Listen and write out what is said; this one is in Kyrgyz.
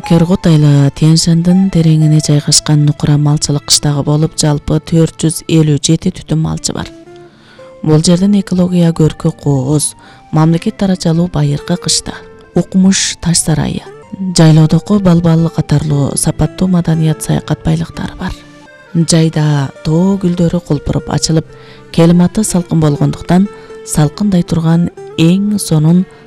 Кыргут айла Тянь-Шаньдын тереңине жайгашкан Нукура малчылык кыштагы болуп, жалпы 457 түтүн малчы бар. Бул жерден экология көркү кооз, мамлекет дарачалуу байыркы кышта, укмуш таш сарайы, жайлоодогу балбал катарлуу сапаттуу маданият саякат байлыктары бар. Жайда тоо гүлдөрү кулпуруп ачылып, климаты салкын болгондуктан салкындай турган эң сонун